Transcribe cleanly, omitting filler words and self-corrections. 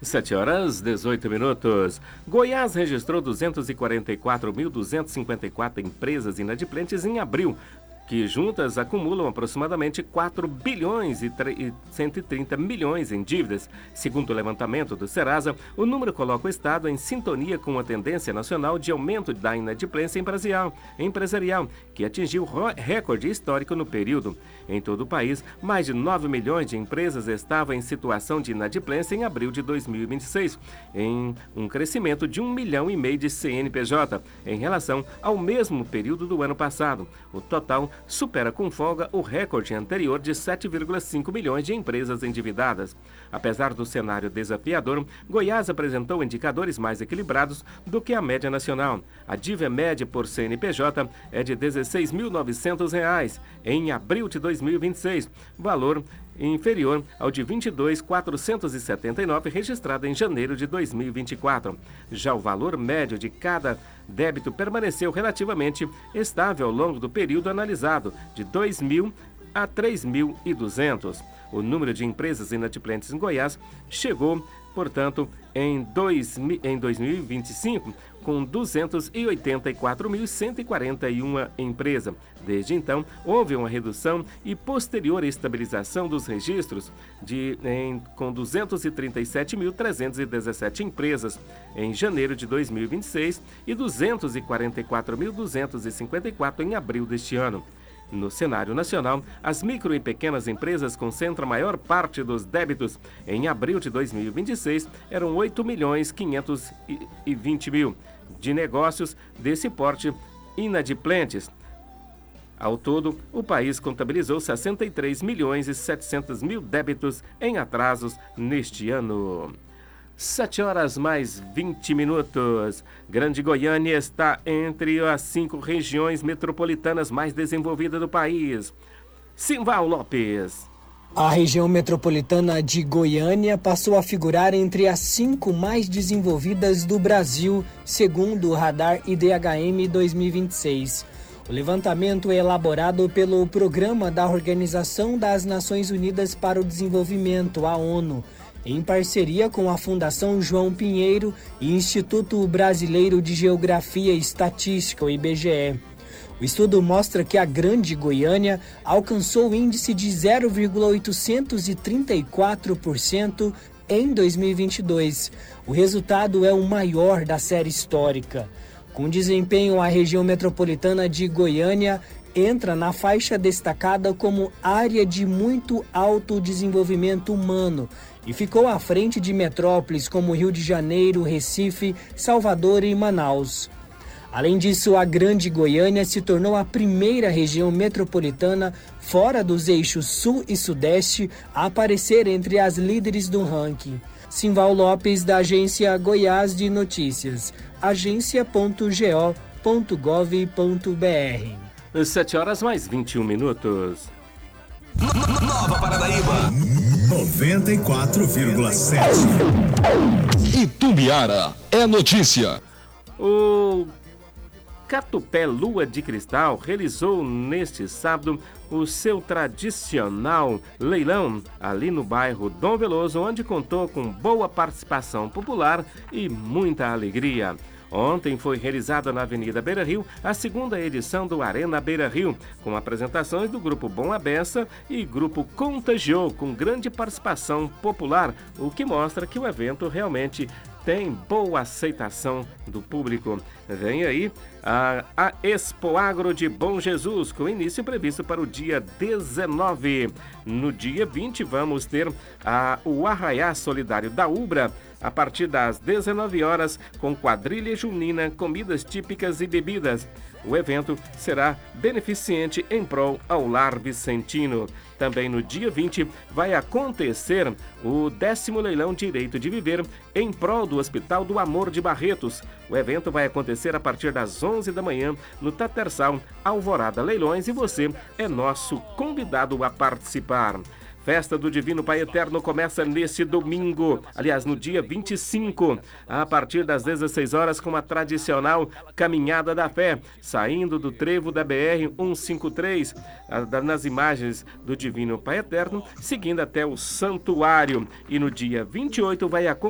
7h18. Goiás registrou 244.254 empresas inadimplentes em abril, que juntas acumulam aproximadamente 4 bilhões e 130 milhões em dívidas. Segundo o levantamento do Serasa, o número coloca o Estado em sintonia com a tendência nacional de aumento da inadimplência empresarial, que atingiu recorde histórico no período. Em todo o país, mais de 9 milhões de empresas estavam em situação de inadimplência em abril de 2026, em um crescimento de 1,5 milhão de CNPJ em relação ao mesmo período do ano passado. O total supera com folga o recorde anterior de 7,5 milhões de empresas endividadas. Apesar do cenário desafiador, Goiás apresentou indicadores mais equilibrados do que a média nacional. A dívida média por CNPJ é de R$ 16.900 em abril de 2026, valor inferior ao de R$ 22.479 registrado em janeiro de 2024. Já o valor médio de cada débito permaneceu relativamente estável ao longo do período analisado, de 2.000 a 3.200. O número de empresas inadimplentes em Goiás chegou, portanto, em 2025, com 284.141 empresas. Desde então, houve uma redução e posterior estabilização dos registros com 237.317 empresas em janeiro de 2026 e 244.254 em abril deste ano. No cenário nacional, as micro e pequenas empresas concentram a maior parte dos débitos. Em abril de 2026, eram 8.520.000 de negócios desse porte inadimplentes. Ao todo, o país contabilizou 63.700.000 débitos em atrasos neste ano. 7h mais 20. Grande Goiânia está entre as 5 regiões metropolitanas mais desenvolvidas do país. Simval Lopes. A região metropolitana de Goiânia passou a figurar entre as 5 mais desenvolvidas do Brasil, segundo o Radar IDHM 2026. O levantamento é elaborado pelo Programa da Organização das Nações Unidas para o Desenvolvimento, a ONU, em parceria com a Fundação João Pinheiro e Instituto Brasileiro de Geografia e Estatística, o IBGE. O estudo mostra que a Grande Goiânia alcançou o índice de 0,834% em 2022. O resultado é o maior da série histórica. Com desempenho, a região metropolitana de Goiânia entra na faixa destacada como área de muito alto desenvolvimento humano e ficou à frente de metrópoles como Rio de Janeiro, Recife, Salvador e Manaus. Além disso, a Grande Goiânia se tornou a primeira região metropolitana fora dos eixos Sul e Sudeste a aparecer entre as líderes do ranking. Simval Lopes, da Agência Goiás de Notícias, agência.go.gov.br. 7h mais 21. Nova Paranaíba 94,7. Itumbiara é notícia. O Catupé Lua de Cristal realizou neste sábado o seu tradicional leilão ali no bairro Dom Veloso, onde contou com boa participação popular e muita alegria. Ontem foi realizada na Avenida Beira Rio a segunda edição do Arena Beira Rio, com apresentações do Grupo Bom à Beça e Grupo Contagiou, com grande participação popular, o que mostra que o evento realmente tem boa aceitação do público. Vem aí a Expo Agro de Bom Jesus, com início previsto para o dia 19. No dia 20 vamos ter o Arraiá Solidário da Ubra, a partir das 19 horas, com quadrilha junina, comidas típicas e bebidas. O evento será beneficente em prol ao Lar Vicentino. Também no dia 20 vai acontecer o 10º leilão Direito de Viver em prol do Hospital do Amor de Barretos. O evento vai acontecer a partir das 11 da manhã no Tatersal Alvorada Leilões e você é nosso convidado a participar. Festa do Divino Pai Eterno começa nesse domingo, aliás, no dia 25, a partir das 16 horas, com a tradicional Caminhada da Fé, saindo do trevo da BR-153, nas imagens do Divino Pai Eterno, seguindo até o Santuário. E no dia 28 vai acontecer